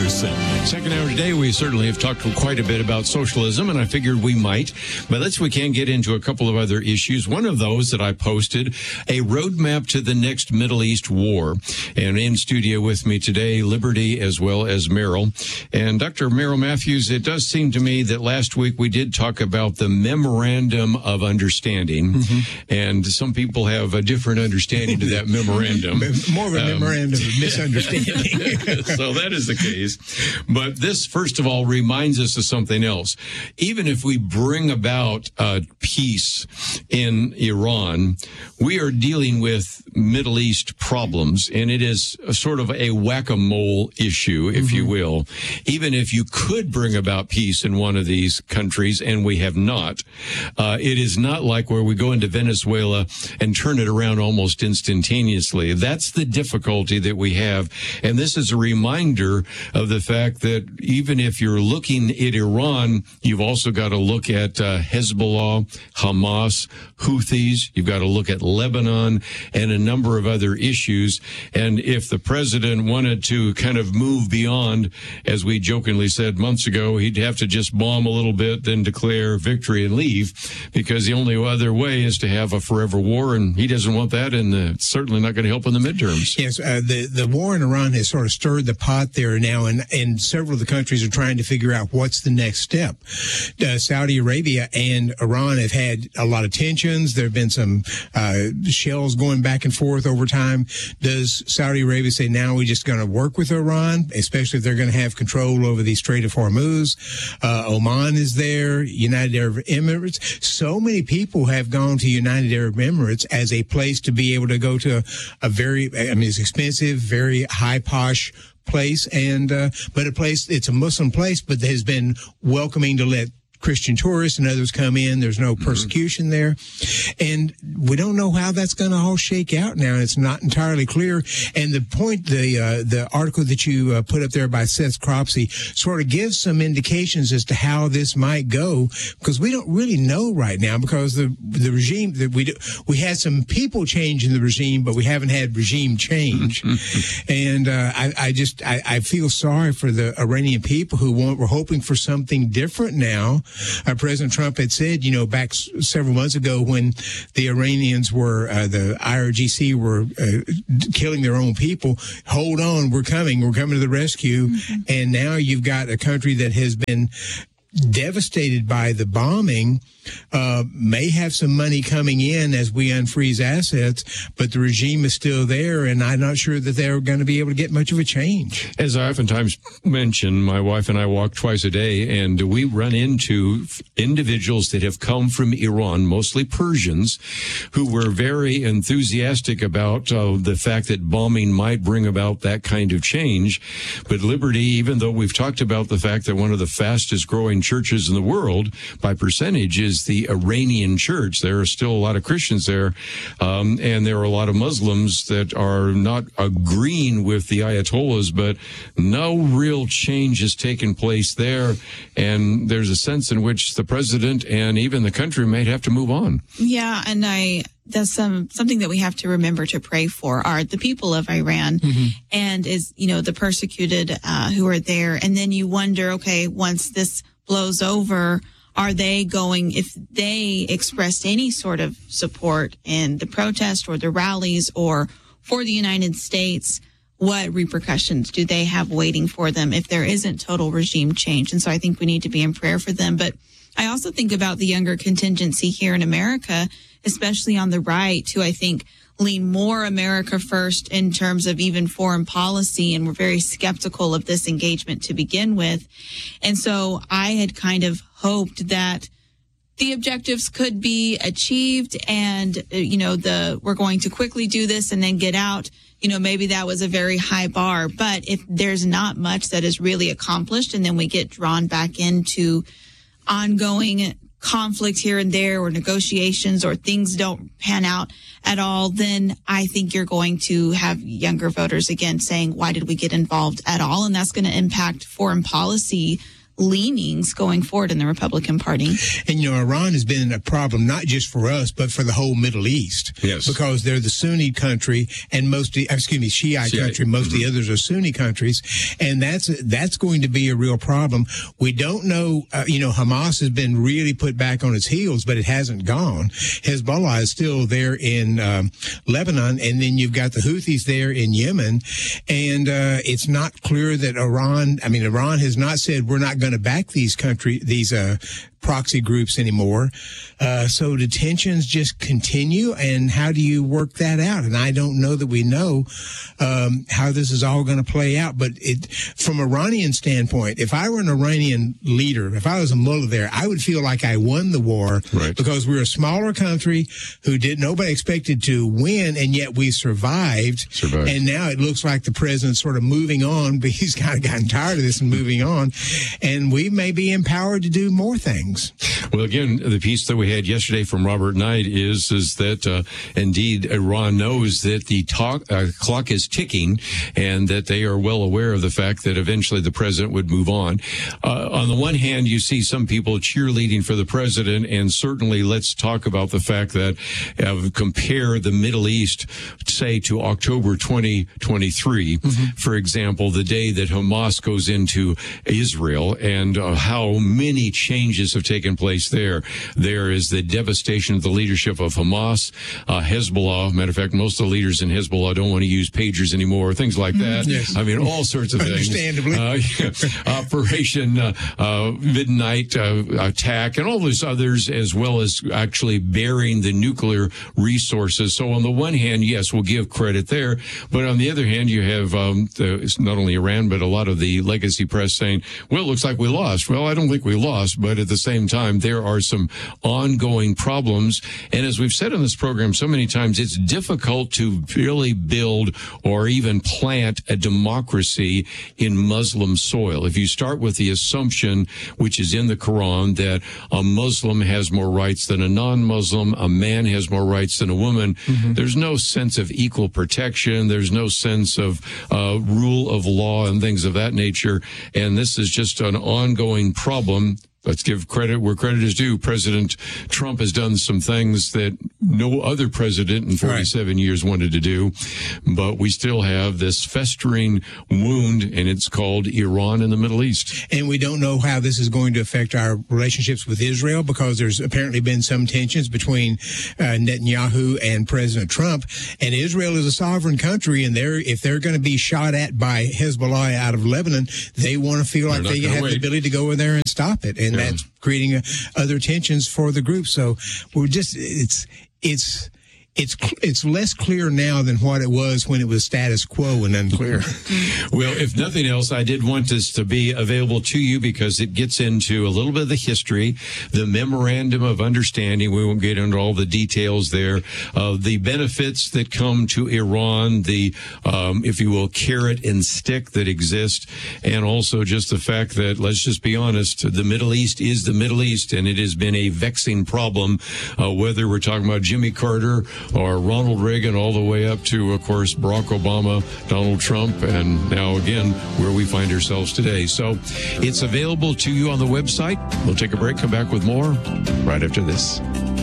Peterson. Second hour today, we certainly have talked quite a bit about socialism, and I figured we might. But we can get into a couple of other issues. One of those that I posted, a roadmap to the next Middle East war. And in studio with me today, Liberty as well as Merrill. And Dr. Merrill Matthews, it does seem to me that last week we did talk about the Memorandum of Understanding. Mm-hmm. And some people have a different understanding to that memorandum. More of a memorandum of misunderstanding. So that is the case. But this, first of all, reminds us of something else. Even if we bring about peace in Iran, we are dealing with Middle East problems, and it is a sort of a whack-a-mole issue, if you will. Even if you could bring about peace in one of these countries, and we have not, it is not like where we go into Venezuela and turn it around almost instantaneously. That's the difficulty that we have, and this is a reminder of the fact that even if you're looking at Iran, you've also got to look at Hezbollah, Hamas, Houthis. You've got to look at Lebanon and a number of other issues. And if the president wanted to kind of move beyond, as we jokingly said months ago, he'd have to just bomb a little bit, then declare victory and leave, because the only other way is to have a forever war, and he doesn't want that, and it's certainly not going to help in the midterms. Yes, the war in Iran has sort of stirred the pot there now, and several of the countries are trying to figure out what's the next step. Saudi Arabia and Iran have had a lot of tensions. There have been some shells going back and forth over time. Does Saudi Arabia say, now we're just going to work with Iran, especially if they're going to have control over the Strait of Hormuz? Oman is there, United Arab Emirates. So many people have gone to United Arab Emirates as a place to be able to go to a very, it's expensive, very high posh place, and but a place, it's a Muslim place, but has been welcoming to let Christian tourists and others come in. There's no persecution there. And we don't know how that's going to all shake out now. It's not entirely clear. And the point, the article that you put up there by Seth Cropsey sort of gives some indications as to how this might go, because we don't really know right now, because the regime that we had some people change in the regime, but we haven't had regime change. And I feel sorry for the Iranian people who were hoping for something different now. President Trump had said, back several months ago when the Iranians were, the IRGC were killing their own people, hold on, we're coming to the rescue. And now you've got a country that has been devastated by the bombing, may have some money coming in as we unfreeze assets, but the regime is still there, and I'm not sure that they're going to be able to get much of a change. As I oftentimes mention, my wife and I walk twice a day, and we run into individuals that have come from Iran, mostly Persians, who were very enthusiastic about the fact that bombing might bring about that kind of change. But Liberty, even though we've talked about the fact that one of the fastest growing churches in the world by percentage is the Iranian church, there are still a lot of Christians there, and there are a lot of Muslims that are not agreeing with the Ayatollahs, but no real change has taken place there, and there's a sense in which the president and even the country may have to move on. Yeah, and that's something that we have to remember to pray for are the people of Iran, and is, the persecuted who are there. And then you wonder, okay, once this blows over, are they going, if they expressed any sort of support in the protest or the rallies or for the United States, what repercussions do they have waiting for them if there isn't total regime change? And so I think we need to be in prayer for them. But I also think about the younger contingency here in America, especially on the right, who I think lean more America first in terms of even foreign policy, and we're very skeptical of this engagement to begin with. And so I had kind of hoped that the objectives could be achieved, and we're going to quickly do this and then get out. Maybe that was a very high bar, but if there's not much that is really accomplished, and then we get drawn back into ongoing conflict here and there, or negotiations, or things don't pan out at all, then I think you're going to have younger voters again saying, why did we get involved at all? And that's going to impact foreign policy leanings going forward in the Republican Party. And, Iran has been a problem not just for us, but for the whole Middle East. Yes. Because they're the Sunni country and Shiite country. Most of the others are Sunni countries. And that's going to be a real problem. We don't know, Hamas has been really put back on its heels, but it hasn't gone. Hezbollah is still there in Lebanon, and then you've got the Houthis there in Yemen. And it's not clear that Iran has not said we're not going to back these proxy groups anymore. So the tensions just continue, and how do you work that out? And I don't know that we know how this is all going to play out. But from Iranian standpoint, if I were an Iranian leader, if I was a mullah there, I would feel like I won the war, right, because we're a smaller country who nobody expected to win, and yet we survived. And now it looks like the president's sort of moving on, but he's kind of gotten tired of this and moving on. And we may be empowered to do more things. Well, again, the piece that we had yesterday from Robert Knight is that indeed Iran knows that the clock is ticking, and that they are well aware of the fact that eventually the president would move on. On the one hand, you see some people cheerleading for the president, and certainly let's talk about the fact that compare the Middle East, say, to October 2023, for example, the day that Hamas goes into Israel, and how many changes have taken place there. There is the devastation of the leadership of Hamas, Hezbollah. Matter of fact, most of the leaders in Hezbollah don't want to use pagers anymore, things like that. Yes. I mean, all sorts of things. Understandably. Operation Midnight Attack, and all those others, as well as actually burying the nuclear resources. So on the one hand, yes, we'll give credit there. But on the other hand, you have not only Iran, but a lot of the legacy press saying, well, it looks like we lost. Well, I don't think we lost, but at the same time, there are some ongoing problems. And as we've said on this program so many times, it's difficult to really build or even plant a democracy in Muslim soil. If you start with the assumption, which is in the Quran, that a Muslim has more rights than a non-Muslim, a man has more rights than a woman, there's no sense of equal protection. There's no sense of rule of law and things of that nature. And this is just an ongoing problem. Let's give credit where credit is due. President Trump has done some things that no other president in 47 years wanted to do, but we still have this festering wound, and it's called Iran in the Middle East. And we don't know how this is going to affect our relationships with Israel, because there's apparently been some tensions between Netanyahu and President Trump. And Israel is a sovereign country, and if they're going to be shot at by Hezbollah out of Lebanon, they want to feel like they have the ability to go in there and stop it. And that's creating other tensions for the group. So we're just, it's less clear now than what it was when it was status quo and unclear. Well, if nothing else, I did want this to be available to you because it gets into a little bit of the history, the memorandum of understanding. We won't get into all the details there, the benefits that come to Iran, the, if you will, carrot and stick that exist, and also just the fact that, let's just be honest, the Middle East is the Middle East, and it has been a vexing problem, whether we're talking about Jimmy Carter or Ronald Reagan, all the way up to, of course, Barack Obama, Donald Trump, and now again, where we find ourselves today. So it's available to you on the website. We'll take a break, come back with more right after this.